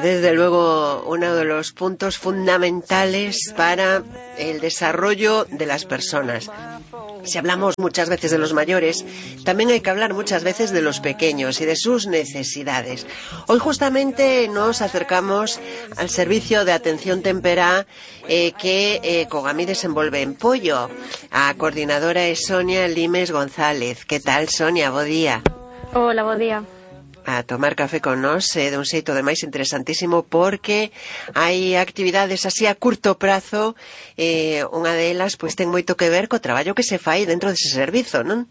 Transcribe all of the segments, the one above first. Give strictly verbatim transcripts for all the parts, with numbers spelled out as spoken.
desde luego uno de los puntos fundamentales para el desarrollo de las personas. Si hablamos muchas veces de los mayores, también hay que hablar muchas veces de los pequeños y de sus necesidades. Hoy justamente nos acercamos al servicio de atención temperá eh, que eh, Cogami desenvolve en Pollo. A coordinadora es Sonia Limes González. ¿Qué tal, Sonia? Bo día. Hola, bo día. A tomar café con nos, eh, de un xeito de máis interesantísimo, porque hai actividades así a curto prazo, eh, unha delas pois ten moito que ver co traballo que se fai dentro dese servizo, non?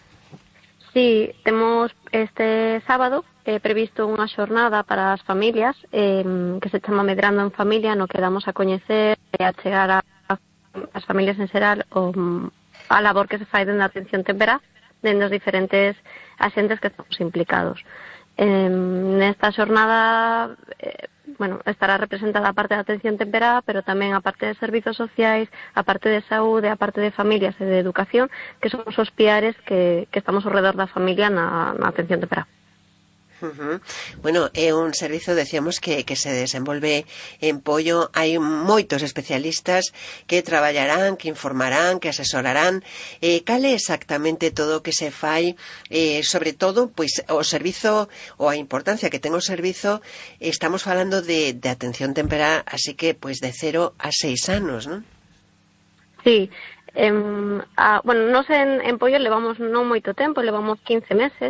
Sí, temos este sábado eh, previsto unha xornada para as familias eh, que se chama Medrando en Familia, no que damos a coñecer e a chegar a, a as familias en xeral o, a labor que se fai dentro da atención temperá dentro dos diferentes axentes que estamos implicados. Eh, nesta xornada eh, bueno, estará representada a parte da atención temperá, pero tamén a parte de servizos sociais, a parte de saúde, a parte de familias e de educación, que son os piares que, que estamos ao redor da familia na, na atención temperá. Uh-huh. Bueno, é un servizo, decíamos, que, que se desenvolve en Pollo. Hai moitos especialistas que traballarán, que informarán, que asesorarán. Eh, cal é exactamente todo o que se fai? Eh, sobre todo, pois, o servizo, ou a importancia que ten o servizo, estamos falando de, de atención temperá, así que, pois, de cero a seis anos, non? Sí. Eh, a, bueno, nos en, en Pollo levamos non moito tempo, levamos quince meses,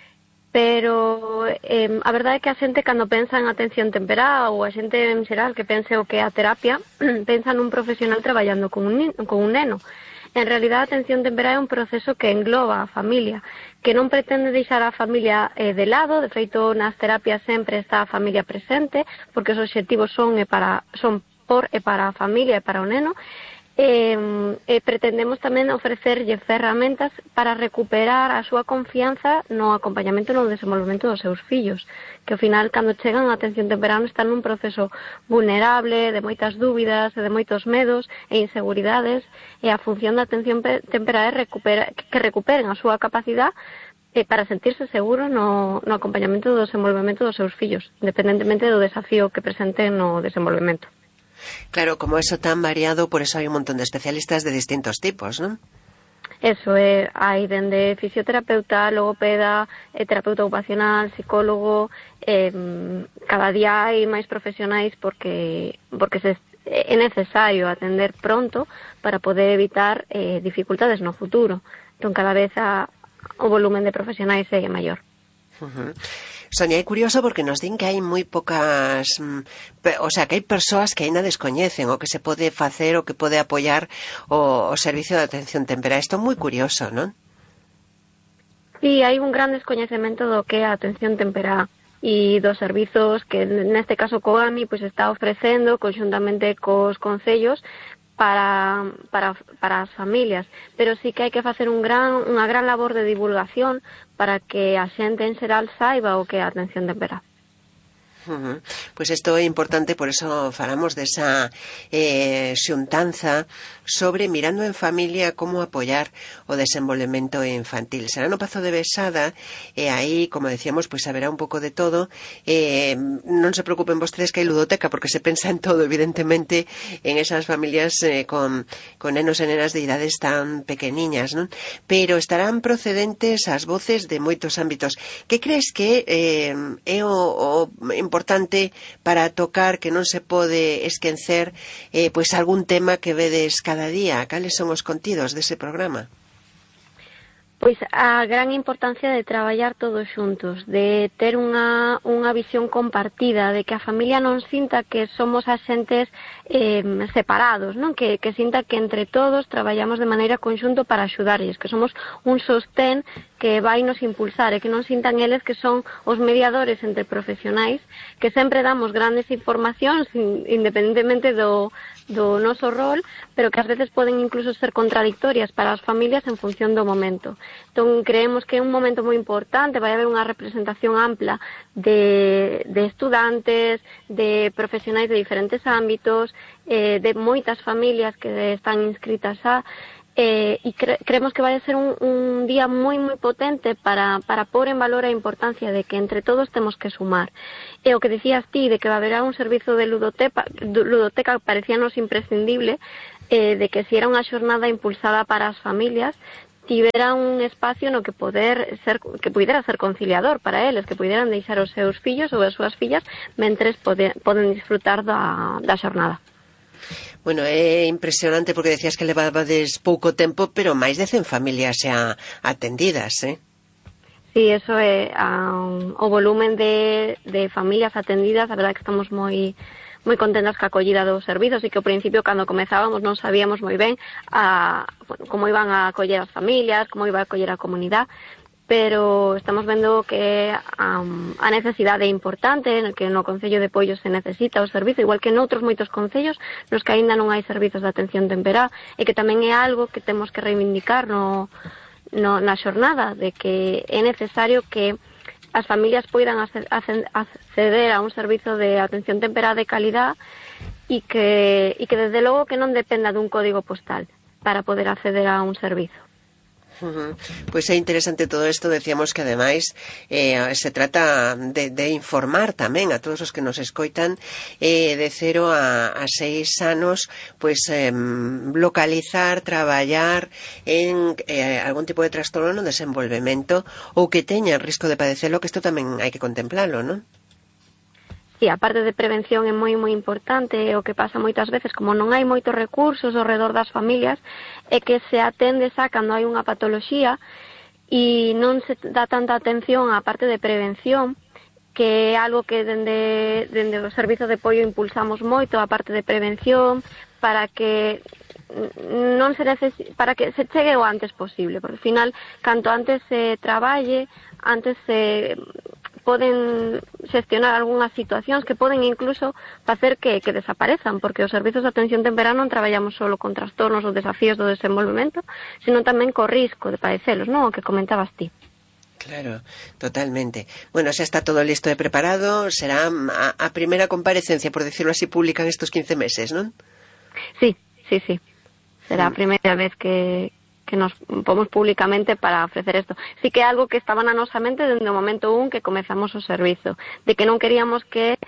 pero eh, a verdade é que a xente cando pensa en atención temperá ou a xente en xeral que pense o que é a terapia pensa nun profesional traballando con un, con un neno. En realidad a atención temperá é un proceso que engloba a familia, que non pretende deixar a familia eh, de lado. De feito, nas terapias sempre está a familia presente, porque os obxectivos son, e para, son por e para a familia e para o neno. Eh, eh, pretendemos tamén ofrecerlle ferramentas para recuperar a súa confianza no acompañamento e no desenvolvemento dos seus fillos, que ao final, cando chegan a atención temperá, están nun proceso vulnerable, de moitas dúbidas e de moitos medos e inseguridades, e a función da atención temperá é recupera, que recuperen a súa capacidade eh, para sentirse seguros no, no acompañamento do desenvolvemento dos seus fillos, independentemente do desafío que presenten no desenvolvemento. Claro, como eso tan variado, por eso hai un montón de especialistas de distintos tipos, non? Eso é, hai dende fisioterapeuta, logopeda, eh, terapeuta ocupacional, psicólogo, eh, cada día hai máis profesionais porque porque se, é necesario atender pronto para poder evitar eh, dificultades no futuro. Entón, cada vez a, o volumen de profesionais é maior. Uh-huh. Sonia, é curioso porque nos din que hai moi pocas, o sea, que hai persoas que aínda descoñecen o que se pode facer o que pode apoiar o, o servicio de atención temperá. Isto é moi curioso, non? Sí, hai un gran descoñecemento do que é a atención temperá e dos servizos que neste caso Cogami pois está ofrecendo conxuntamente cos concellos para, para, para as familias, pero sí que hai que facer un gran, unha gran labor de divulgación para que a xente en xeral saiba o que é a atención temperá. Uh-huh. Pois isto é importante, por eso falamos desa eh, xuntanza sobre mirando en familia como apoiar o desenvolvemento infantil. Será no Pazo de Besada e aí, como decíamos, pois haberá un pouco de todo. Eh, non se preocupen vostedes que hai ludoteca, porque se pensa en todo, evidentemente, en esas familias eh, con, con nenos e nenas de idades tan pequeniñas, non? Pero estarán procedentes as voces de moitos ámbitos. Que crees que eh, é o, o importante para tocar, que non se pode esquecer eh, pois algún tema que vedes cada día? Cales son os contidos dese programa? Pois a gran importancia de traballar todos xuntos, de ter unha, unha visión compartida, de que a familia non sinta que somos axentes eh, separados, non? Que, que sinta que entre todos traballamos de maneira conxunto para axudarlles, que somos un sostén que vai nos impulsar e que non sintan eles que son os mediadores entre profesionais, que sempre damos grandes informacións independentemente do, do noso rol, pero que ás veces poden incluso ser contradictorias para as familias en función do momento. Entón, creemos que é un momento moi importante, vai haber unha representación ampla de, de estudantes, de profesionais de diferentes ámbitos, eh, de moitas familias que están inscritas a, Eh, e cre creemos que vai a ser un, un día moi moi potente para, para pôr en valor a importancia de que entre todos temos que sumar. E o que decías ti, de que va haber un servizo de ludoteca, ludoteca parecíanos imprescindible, eh, de que si era unha xornada impulsada para as familias, tivera un espacio no que poder ser, que pudera ser conciliador para eles, que puderan deixar os seus fillos ou as súas fillas mentres pode, poden disfrutar da, da xornada. Bueno, é impresionante porque decías que levabades pouco tempo, pero máis de cen familias xa atendidas, eh? Sí, eso é um, o volumen de, de familias atendidas. A verdade que estamos moi moi contentas ca acollida dos servizos e que ao principio, cando comezábamos, non sabíamos moi ben a, bueno, como iban a acoller as familias, como iba a acoller a comunidade, pero estamos vendo que um, a necesidade é importante, en que no Concello de Poio se necesita o servizo, igual que noutros moitos concellos nos que aínda non hai servizos de atención temperá, e que tamén é algo que temos que reivindicar no, no, na xornada, de que é necesario que as familias poidan acceder a un servizo de atención temperá de calidad e que, e que desde logo que non dependa dun código postal para poder acceder a un servizo. Uh-huh. Pois é interesante todo isto. Decíamos que ademais eh, se trata de, de informar tamén a todos os que nos escoitan, eh, de cero a, a seis anos, pois eh, localizar, traballar en eh, algún tipo de trastorno no desenvolvemento ou que teña risco de padecelo, que isto tamén hai que contemplalo, non? Sí, a parte de prevención é moi moi importante. O que pasa moitas veces, como non hai moitos recursos ao redor das familias, é que se atende xa cando hai unha patoloxía e non se dá tanta atención á parte de prevención, que é algo que dende, dende o Servizo de Apoio impulsamos moito, a parte de prevención, para que non se necesite, para que se chegue o antes posible, porque ao final, canto antes se traballe, antes se poden xestionar algunhas situacións que poden incluso facer que, que desaparezan, porque os servizos de atención temperá non traballamos só con trastornos ou desafíos do desenvolvemento, sino tamén co risco de padecelos, non? O que comentabas ti. Claro, totalmente. Bueno, xa está todo listo e preparado. Será a, a primeira comparecencia, por decirlo así, pública en estos quince meses, non? Sí, sí, sí. Será a primeira vez que... que nos pomos públicamente para ofrecer isto. Sí que é algo que estaba na nosa mente dende o momento un que comezamos o servizo, de que non queríamos que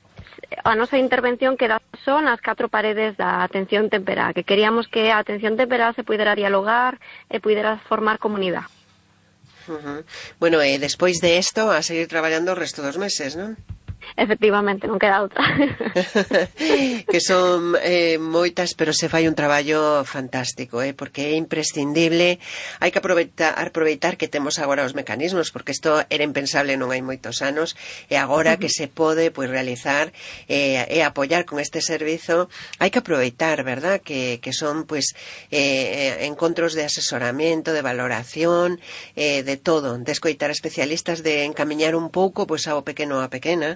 a nosa intervención quedase só nas catro paredes da atención temperá, que queríamos que a atención temperá se pudera dialogar e pudera formar comunidade. Uh-huh. Bueno, e despois de isto a seguir traballando o resto dos meses, non? Efectivamente, non queda outra. Que son eh, moitas, pero se fai un traballo fantástico, eh, porque é imprescindible. Hai que aproveitar, aproveitar que temos agora os mecanismos, porque isto era impensable non hai moitos anos, e agora uh-huh. que se pode pois, realizar eh, e apoiar con este servizo, hai que aproveitar, verdad, que, que son pois eh, encontros de asesoramento, de valoración, eh, de todo, de escoitar especialistas, de encamiñar un pouco pois ao pequeno a pequena.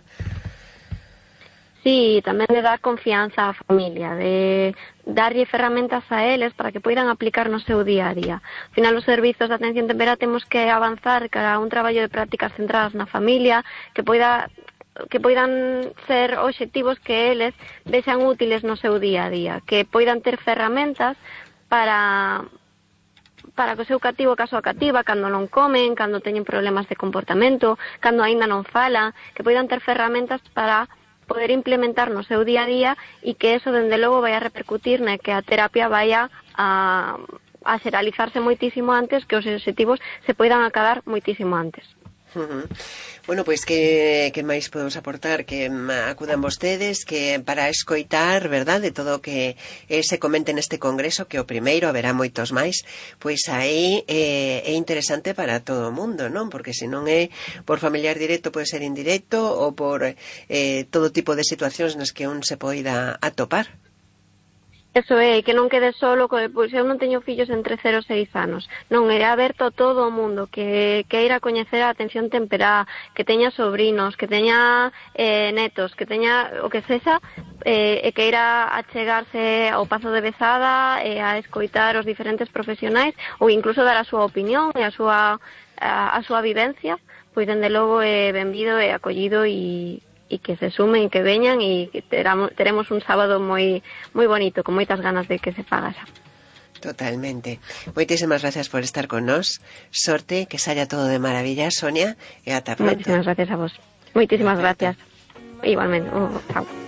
Sí, tamén de dar confianza á familia, de darlle ferramentas a eles para que poidan aplicar no seu día a día. Ao final, os servizos de atención temperá temos que avanzar cara a un traballo de prácticas centradas na familia, que poida que poidan ser obxectivos que eles vexan útiles no seu día a día, que poidan ter ferramentas para para que o seu cativo, caso a cativa, cando non comen, cando teñen problemas de comportamento, cando aínda non falan, que poidan ter ferramentas para poder implementar no seu día a día e que eso, dende logo, vai a repercutir na que a terapia vai a, a xeralizarse moitísimo antes, que os obxectivos se poidan acabar moitísimo antes. Uh-huh. Bueno, pois que, que máis podemos aportar? Que acudan vostedes, que para escoitar, verdad, de todo o que eh, se comente neste congreso, que o primeiro haberá moitos máis, pois aí eh, é interesante para todo o mundo, non? Porque se non é por familiar directo, pode ser indirecto, ou por eh, todo tipo de situacións nas que un se poida atopar. Eso é, que non quede solo, pois eu non teño fillos entre cero e seis anos. Non, é aberto a todo o mundo que queira coñecer a atención temperá, que teña sobrinos, que teña eh, netos, que teña o que sexa, eh, e queira achegarse ao Pazo de Besada e a escoitar os diferentes profesionais ou incluso dar a súa opinión e a súa, a, a súa vivencia, pois dende logo é benvido e acollido e e que se sumen, que veñan e que teramos, teremos un sábado moi moi bonito, con moitas ganas de que se faga xa. Totalmente. Moitísimas gracias por estar con nós. Sorte, que saia todo de maravilla, Sonia, e ata pronto. Moitísimas gracias a vos. Moitísimas gracias. Igualmente. Oh, chao.